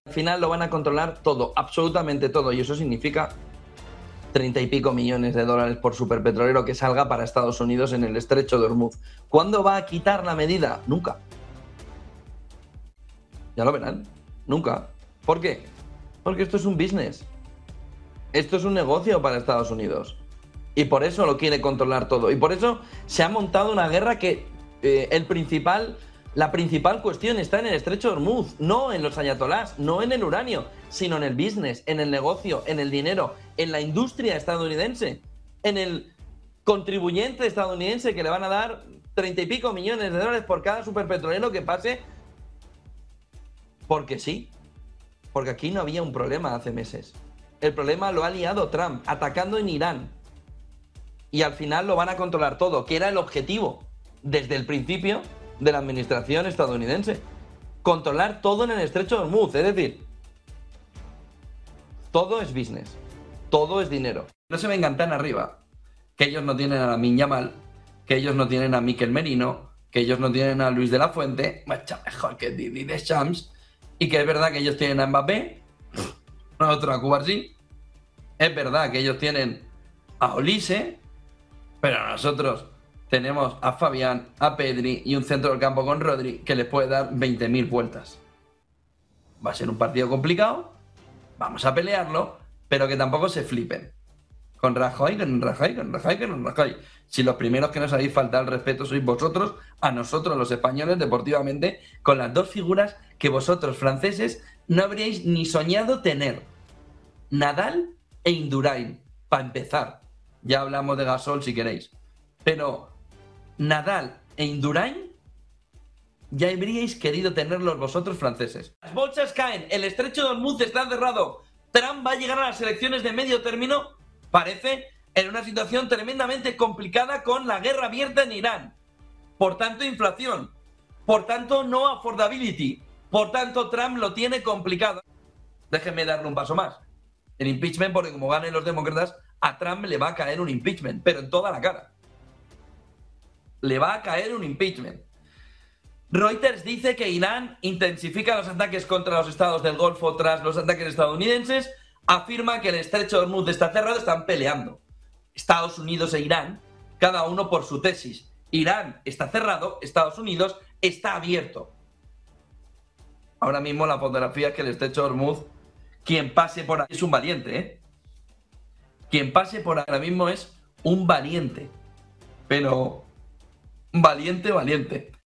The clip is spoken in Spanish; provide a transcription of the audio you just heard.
Al final lo van a controlar todo, absolutamente todo, y eso significa 30 y pico millones de dólares por superpetrolero que salga para Estados Unidos en el estrecho de Hormuz. ¿Cuándo va a quitar la medida? Nunca. Ya lo verán. Nunca. ¿Por qué? Porque esto es un business. Esto es un negocio para Estados Unidos. Y por eso lo quiere controlar todo. Y por eso se ha montado una guerra que la principal cuestión está en el estrecho de Hormuz, no en los ayatolás, no en el uranio, sino en el business, en el negocio, en el dinero, en la industria estadounidense, en el contribuyente estadounidense que le van a dar 30 y pico millones de dólares por cada superpetrolero que pase. Porque sí. Porque aquí no había un problema hace meses. El problema lo ha liado Trump, atacando en Irán. Y al final lo van a controlar todo, que era el objetivo desde el principio de la administración estadounidense. Controlar todo en el estrecho de Hormuz, es decir, todo es business, todo es dinero. No se vengan tan arriba, que ellos no tienen a Lamine Yamal, que ellos no tienen a Mikel Merino, que ellos no tienen a Luis de la Fuente, mucho mejor que Didier Deschamps, y que es verdad que ellos tienen a Mbappé, nosotros a Cubarsí, es verdad que ellos tienen a Olise, pero nosotros tenemos a Fabián, a Pedri y un centro del campo con Rodri que les puede dar 20.000 vueltas. Va a ser un partido complicado, vamos a pelearlo, pero que tampoco se flipen. Con Rajoy. Si los primeros que nos habéis faltado el respeto sois vosotros, a nosotros los españoles deportivamente, con las dos figuras que vosotros franceses no habríais ni soñado tener. Nadal e Indurain, para empezar. Ya hablamos de Gasol si queréis. Pero Nadal e Indurain ya habríais querido tenerlos vosotros franceses. Las bolsas caen, el estrecho de Hormuz está cerrado. Trump va a llegar a las elecciones de medio término, parece, en una situación tremendamente complicada con la guerra abierta en Irán. Por tanto, inflación. Por tanto, no affordability. Por tanto, Trump lo tiene complicado. Déjenme darle un paso más. El impeachment, porque como ganen los demócratas, a Trump le va a caer un impeachment, pero en toda la cara. Le va a caer un impeachment. Reuters dice que Irán intensifica los ataques contra los estados del Golfo tras los ataques estadounidenses. Afirma que el estrecho de Hormuz está cerrado, están peleando. Estados Unidos e Irán, cada uno por su tesis. Irán está cerrado, Estados Unidos está abierto. Ahora mismo la fotografía es que el estrecho de Hormuz, quien pase por ahí es un valiente, ¿eh? Quien pase por ahora mismo es un valiente. Pero valiente.